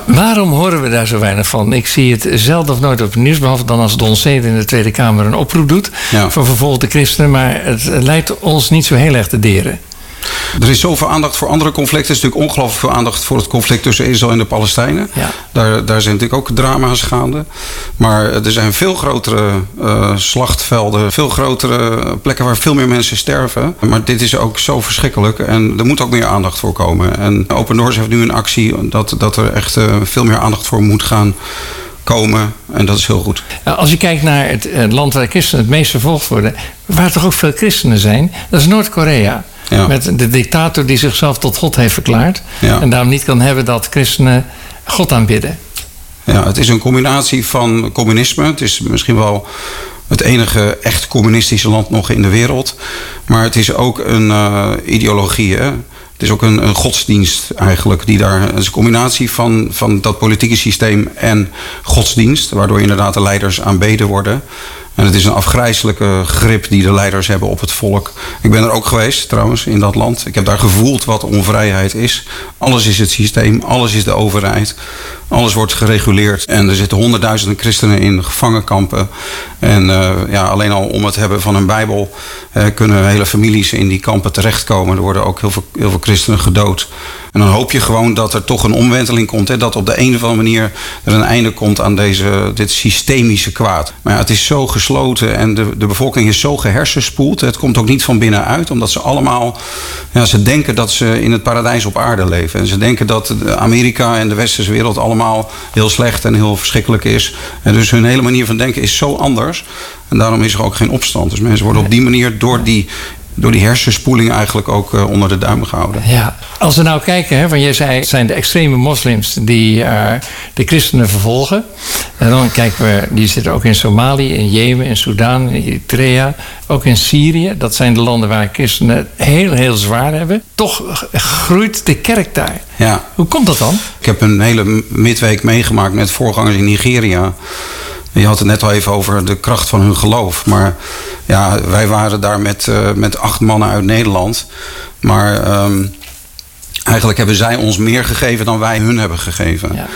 Waarom horen we daar zo weinig van? Ik zie het zelden of nooit op het nieuws, behalve dan als Don Seder in de Tweede Kamer een oproep doet voor vervolgde christenen. Maar het lijkt ons niet zo heel erg te deren. Er is zoveel aandacht voor andere conflicten. Er is natuurlijk ongelooflijk veel aandacht voor het conflict tussen Israël en de Palestijnen. Ja. Daar zijn natuurlijk ook drama's gaande. Maar er zijn veel grotere slachtvelden, veel grotere plekken waar veel meer mensen sterven. Maar dit is ook zo verschrikkelijk en er moet ook meer aandacht voor komen. En Open Doors heeft nu een actie dat er echt veel meer aandacht voor moet gaan komen. En dat is heel goed. Als je kijkt naar het land waar christenen het meest vervolgd worden, waar toch ook veel christenen zijn, dat is Noord-Korea. Ja. Met de dictator die zichzelf tot God heeft verklaard. Ja. En daarom niet kan hebben dat christenen God aanbidden. Ja, het is een combinatie van communisme. Het is misschien wel het enige echt communistische land nog in de wereld. Maar het is ook een ideologie. Hè? Het is ook een godsdienst eigenlijk. Het is een combinatie van dat politieke systeem en godsdienst. Waardoor inderdaad de leiders aanbeden worden. En het is een afgrijselijke grip die de leiders hebben op het volk. Ik ben er ook geweest trouwens in dat land. Ik heb daar gevoeld wat onvrijheid is. Alles is het systeem, alles is de overheid. Alles wordt gereguleerd. En er zitten honderdduizenden christenen in gevangenkampen. En alleen al om het hebben van een Bijbel kunnen hele families in die kampen terechtkomen. Er worden ook heel veel christenen gedood. En dan hoop je gewoon dat er toch een omwenteling komt. Hè? Dat op de een of andere manier er een einde komt aan dit systemische kwaad. Maar ja, het is zo gesloten en de bevolking is zo gehersenspoeld. Het komt ook niet van binnenuit. Omdat ze allemaal, ze denken dat ze in het paradijs op aarde leven. En ze denken dat Amerika en de westerse wereld allemaal heel slecht en heel verschrikkelijk is. En dus hun hele manier van denken is zo anders. En daarom is er ook geen opstand. Dus mensen worden op die manier door die hersenspoeling eigenlijk ook onder de duim gehouden. Ja, als we nou kijken, want jij zei, het zijn de extreme moslims die de christenen vervolgen. En dan kijken we, die zitten ook in Somalië, in Jemen, in Sudan, in Eritrea, ook in Syrië. Dat zijn de landen waar christenen het heel, heel zwaar hebben. Toch groeit de kerk daar. Ja. Hoe komt dat dan? Ik heb een hele midweek meegemaakt met voorgangers in Nigeria. Je had het net al even over de kracht van hun geloof. Maar ja, wij waren daar met 8 mannen uit Nederland. Maar eigenlijk hebben zij ons meer gegeven dan wij hun hebben gegeven. Ja.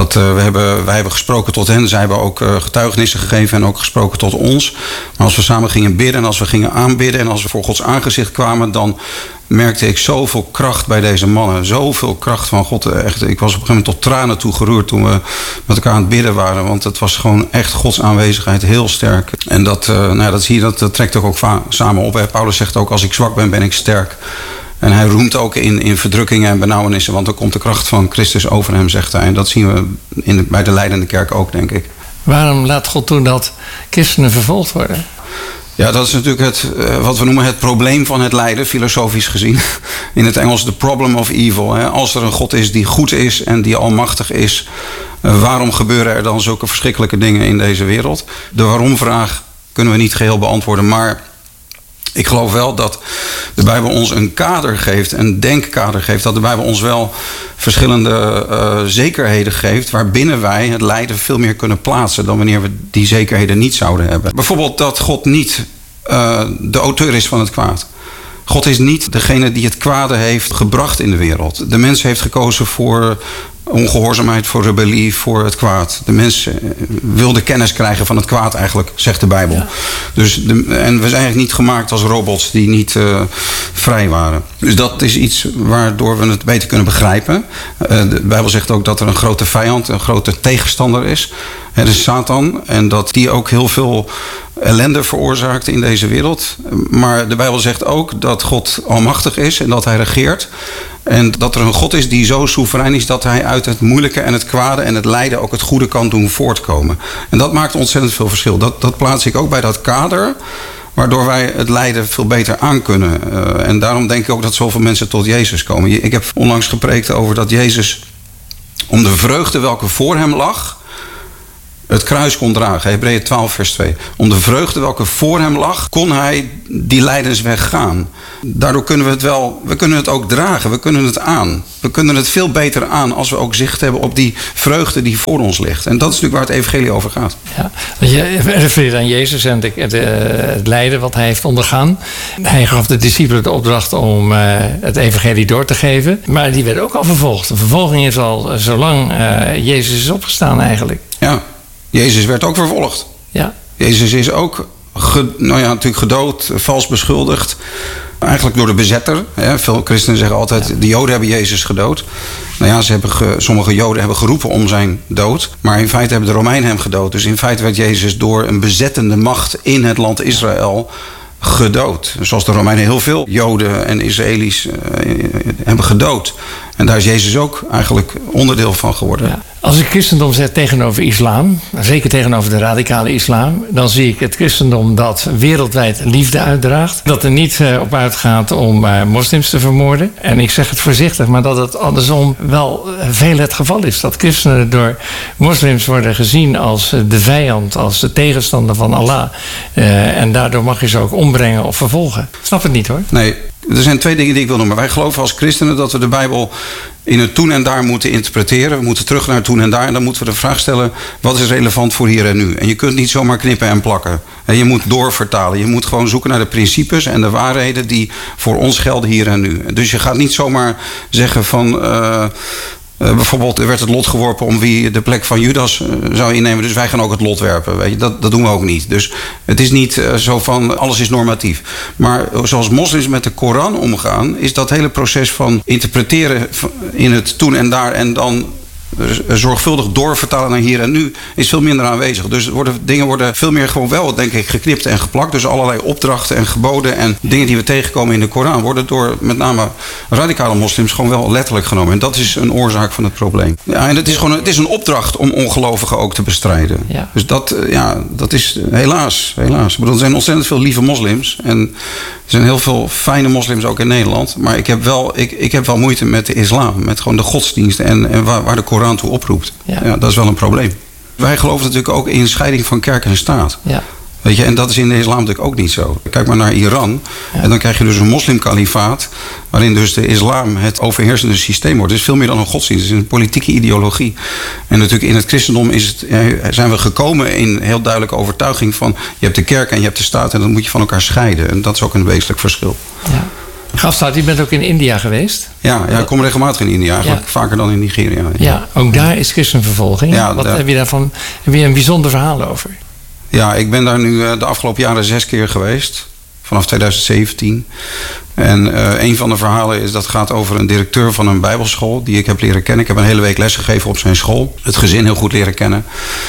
Wij hebben gesproken tot hen. Zij hebben ook getuigenissen gegeven en ook gesproken tot ons. Maar als we samen gingen bidden en als we gingen aanbidden en als we voor Gods aangezicht kwamen, dan merkte ik zoveel kracht bij deze mannen. Zoveel kracht van God. Echt, ik was op een gegeven moment tot tranen toe geroerd toen we met elkaar aan het bidden waren. Want het was gewoon echt Gods aanwezigheid heel sterk. En dat zie je, dat trekt ook samen op. Hè. Paulus zegt ook, als ik zwak ben, ben ik sterk. En hij roemt ook in verdrukkingen en benauwenissen, want dan komt de kracht van Christus over hem, zegt hij. En dat zien we bij de leidende kerk ook, denk ik. Waarom laat God toe dat christenen vervolgd worden? Ja, dat is natuurlijk wat we noemen het probleem van het lijden, filosofisch gezien. In het Engels the problem of evil. Hè. Als er een God is die goed is en die almachtig is, waarom gebeuren er dan zulke verschrikkelijke dingen in deze wereld? De waarom-vraag kunnen we niet geheel beantwoorden, maar ik geloof wel dat de Bijbel ons een kader geeft, een denkkader geeft. Dat de Bijbel ons wel verschillende zekerheden geeft, waarbinnen wij het lijden veel meer kunnen plaatsen dan wanneer we die zekerheden niet zouden hebben. Bijvoorbeeld dat God niet de auteur is van het kwaad. God is niet degene die het kwade heeft gebracht in de wereld. De mens heeft gekozen voor ongehoorzaamheid, voor rebellie, voor het kwaad. De mens wilde kennis krijgen van het kwaad eigenlijk, zegt de Bijbel. Ja. En we zijn eigenlijk niet gemaakt als robots die niet vrij waren. Dus dat is iets waardoor we het beter kunnen begrijpen. De Bijbel zegt ook dat er een grote vijand, een grote tegenstander is. Het is Satan en dat die ook heel veel ellende veroorzaakt in deze wereld. Maar de Bijbel zegt ook dat God almachtig is en dat hij regeert. En dat er een God is die zo soeverein is dat hij uit het moeilijke en het kwade en het lijden ook het goede kan doen voortkomen. En dat maakt ontzettend veel verschil. Dat plaats ik ook bij dat kader, waardoor wij het lijden veel beter aankunnen. En daarom denk ik ook dat zoveel mensen tot Jezus komen. Ik heb onlangs gepreekt over dat Jezus, om de vreugde welke voor hem lag, het kruis kon dragen. Hebreeën 12 vers 2. Om de vreugde welke voor hem lag, kon hij die lijdensweg gaan. Daardoor kunnen we kunnen het ook dragen. We kunnen het aan. We kunnen het veel beter aan als we ook zicht hebben op die vreugde die voor ons ligt. En dat is natuurlijk waar het evangelie over gaat. Ja, je refereert aan Jezus en het lijden wat hij heeft ondergaan. Hij gaf de discipelen de opdracht om het evangelie door te geven. Maar die werden ook al vervolgd. De vervolging is al zolang Jezus is opgestaan eigenlijk. Ja, Jezus werd ook vervolgd. Ja. Jezus is ook natuurlijk gedood, vals beschuldigd. Eigenlijk door de bezetter. Veel christenen zeggen altijd, de Joden hebben Jezus gedood. Nou ja, sommige Joden hebben geroepen om zijn dood. Maar in feite hebben de Romeinen hem gedood. Dus in feite werd Jezus door een bezettende macht in het land Israël gedood. Zoals de Romeinen heel veel Joden en Israëli's hebben gedood. En daar is Jezus ook eigenlijk onderdeel van geworden. Ja. Als ik christendom zet tegenover islam, zeker tegenover de radicale islam, dan zie ik het christendom dat wereldwijd liefde uitdraagt. Dat er niet op uitgaat om moslims te vermoorden. En ik zeg het voorzichtig, maar dat het andersom wel veel het geval is. Dat christenen door moslims worden gezien als de vijand, als de tegenstander van Allah. En daardoor mag je ze ook ombrengen of vervolgen. Ik snap het niet hoor. Nee. Er zijn twee dingen die ik wil noemen. Wij geloven als christenen dat we de Bijbel in het toen en daar moeten interpreteren. We moeten terug naar het toen en daar. En dan moeten we de vraag stellen, wat is relevant voor hier en nu? En je kunt niet zomaar knippen en plakken. En je moet doorvertalen. Je moet gewoon zoeken naar de principes en de waarheden die voor ons gelden hier en nu. Dus je gaat niet zomaar zeggen van bijvoorbeeld, er werd het lot geworpen om wie de plek van Judas zou innemen. Dus wij gaan ook het lot werpen. Weet je? Dat doen we ook niet. Dus het is niet zo van alles is normatief. Maar zoals moslims met de Koran omgaan, is dat hele proces van interpreteren in het toen en daar en dan zorgvuldig doorvertalen naar hier en nu is veel minder aanwezig. Dus dingen worden veel meer gewoon wel, denk ik, geknipt en geplakt. Dus allerlei opdrachten en geboden en dingen die we tegenkomen in de Koran worden door met name radicale moslims gewoon wel letterlijk genomen. En dat is een oorzaak van het probleem. Ja, en het is een opdracht om ongelovigen ook te bestrijden. Ja. Dus dat is helaas. Ik bedoel, er zijn ontzettend veel lieve moslims en er zijn heel veel fijne moslims ook in Nederland. Maar ik heb wel moeite met de islam, met gewoon de godsdienst en waar de Koran toe oproept. Ja, dat is wel een probleem. Wij geloven natuurlijk ook in scheiding van kerk en staat. Ja. Weet je, en dat is in de islam natuurlijk ook niet zo. Kijk maar naar Iran. Ja. En dan krijg je dus een moslimkalifaat, waarin dus de islam het overheersende systeem wordt. Het is veel meer dan een godsdienst. Het is een politieke ideologie. En natuurlijk in het christendom zijn we gekomen in heel duidelijke overtuiging van je hebt de kerk en je hebt de staat en dat moet je van elkaar scheiden. En dat is ook een wezenlijk verschil. Ja. Gafstaat, je bent ook in India geweest? Ja, ik kom regelmatig in India. Eigenlijk vaker dan in Nigeria. Ja, ook daar is christenvervolging. Ja, wat heb je daarvan? Heb je een bijzonder verhaal over? Ja, ik ben daar nu de afgelopen jaren 6 keer geweest. Vanaf 2017. En een van de verhalen is dat gaat over een directeur van een bijbelschool die ik heb leren kennen. Ik heb een hele week lesgegeven op zijn school. Het gezin heel goed leren kennen.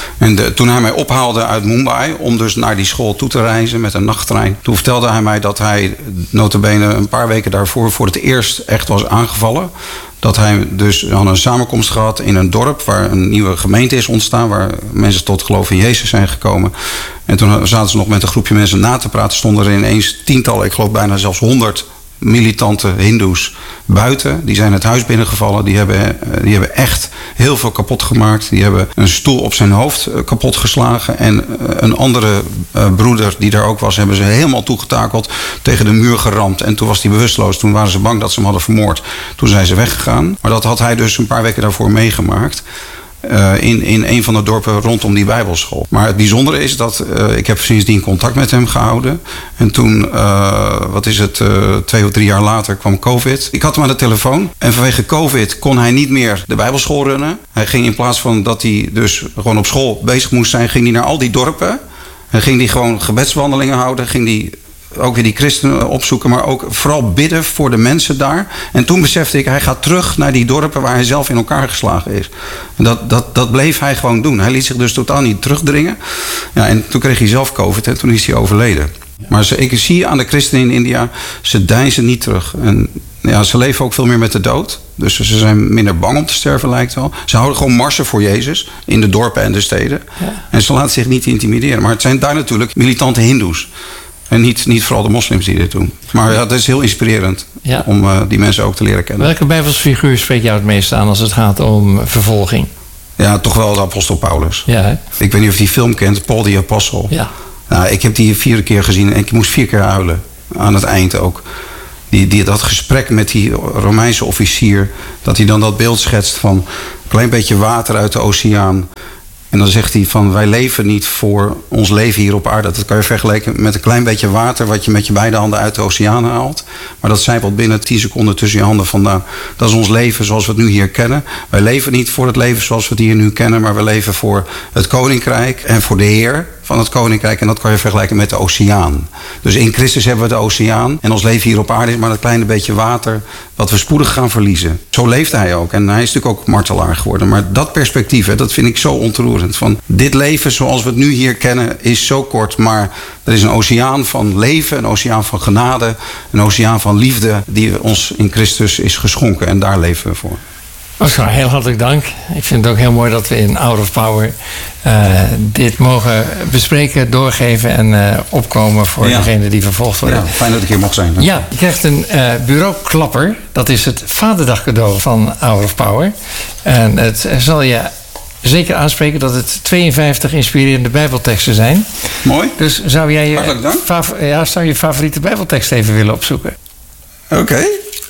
En toen hij mij ophaalde uit Mumbai om dus naar die school toe te reizen met een nachttrein. Toen vertelde hij mij dat hij nota bene een paar weken daarvoor voor het eerst echt was aangevallen. Dat hij dus had een samenkomst gehad in een dorp waar een nieuwe gemeente is ontstaan. Waar mensen tot geloof in Jezus zijn gekomen. En toen zaten ze nog met een groepje mensen na te praten. Stonden er ineens tientallen, ik geloof bijna zelfs 100 militante hindoes buiten. Die zijn het huis binnengevallen. Die hebben echt heel veel kapot gemaakt. Die hebben een stoel op zijn hoofd kapot geslagen. En een andere broeder die daar ook was, hebben ze helemaal toegetakeld, tegen de muur geramd. En toen was hij bewusteloos. Toen waren ze bang dat ze hem hadden vermoord. Toen zijn ze weggegaan. Maar dat had hij dus een paar weken daarvoor meegemaakt. In een van de dorpen rondom die bijbelschool. Maar het bijzondere is dat ik heb sindsdien contact met hem gehouden. En toen, 2 of 3 jaar later kwam COVID. Ik had hem aan de telefoon. En vanwege COVID kon hij niet meer de bijbelschool runnen. Hij ging in plaats van dat hij dus gewoon op school bezig moest zijn, ging hij naar al die dorpen. En ging hij gewoon gebedswandelingen houden. Ging hij ook weer die christenen opzoeken, maar ook vooral bidden voor de mensen daar. En toen besefte ik, hij gaat terug naar die dorpen waar hij zelf in elkaar geslagen is. En dat bleef hij gewoon doen. Hij liet zich dus totaal niet terugdringen. Ja, en toen kreeg hij zelf COVID en toen is hij overleden. Maar ik zie aan de christenen in India, ze deinzen niet terug. En ja, ze leven ook veel meer met de dood. Dus ze zijn minder bang om te sterven, lijkt wel. Ze houden gewoon marsen voor Jezus in de dorpen en de steden. Ja. En ze laten zich niet intimideren. Maar het zijn daar natuurlijk militante hindoes. En niet vooral de moslims die dit doen. Maar ja, dat is heel inspirerend om die mensen ook te leren kennen. Welke bijbelsfiguur spreekt jou het meest aan als het gaat om vervolging? Ja, toch wel de apostel Paulus. Ja, hè? Ik weet niet of je die film kent, Paul the Apostle. Ja. Nou, ik heb die 4 keer gezien en ik moest 4 keer huilen. Aan het eind ook. Dat gesprek met die Romeinse officier, dat hij dan dat beeld schetst van een klein beetje water uit de oceaan. En dan zegt hij van, wij leven niet voor ons leven hier op aarde. Dat kan je vergelijken met een klein beetje water wat je met je beide handen uit de oceaan haalt. Maar dat zijpelt binnen 10 seconden tussen je handen vandaan. Dat is ons leven zoals we het nu hier kennen. Wij leven niet voor het leven zoals we het hier nu kennen, maar we leven voor het koninkrijk en voor de Heer van het koninkrijk. En dat kan je vergelijken met de oceaan. Dus in Christus hebben we de oceaan. En ons leven hier op aarde is maar dat kleine beetje water wat we spoedig gaan verliezen. Zo leeft hij ook. En hij is natuurlijk ook martelaar geworden. Maar dat perspectief, hè, dat vind ik zo ontroerend. Van dit leven zoals we het nu hier kennen is zo kort. Maar er is een oceaan van leven, een oceaan van genade, een oceaan van liefde die ons in Christus is geschonken. En daar leven we voor. Oscar, heel hartelijk dank. Ik vind het ook heel mooi dat we in Out of Power dit mogen bespreken, doorgeven en opkomen voor degene die vervolgd worden. Ja, fijn dat ik hier mocht zijn. Hè? Ja, je krijgt een bureauklapper. Dat is het Vaderdag cadeau van Out of Power. En het zal je zeker aanspreken dat het 52 inspirerende bijbelteksten zijn. Mooi. Dus zou jij Hartelijk dank. je favoriete bijbeltekst even willen opzoeken? Oké.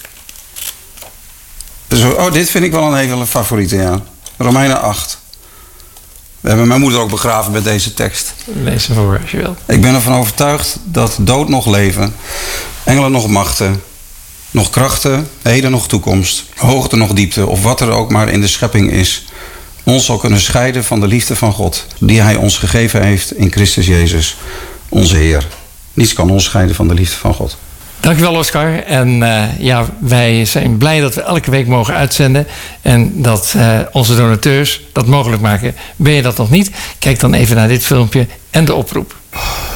Dus, dit vind ik wel een hele favoriete, ja. Romeinen 8. We hebben mijn moeder ook begraven met deze tekst. Lees hem voor als je wilt. Ik ben ervan overtuigd dat dood nog leven, engelen nog machten, nog krachten, heden nog toekomst, hoogte nog diepte, of wat er ook maar in de schepping is, ons zal kunnen scheiden van de liefde van God, die hij ons gegeven heeft in Christus Jezus, onze Heer. Niets kan ons scheiden van de liefde van God. Dankjewel, Oscar. En wij zijn blij dat we elke week mogen uitzenden. En dat onze donateurs dat mogelijk maken. Ben je dat nog niet? Kijk dan even naar dit filmpje en de oproep.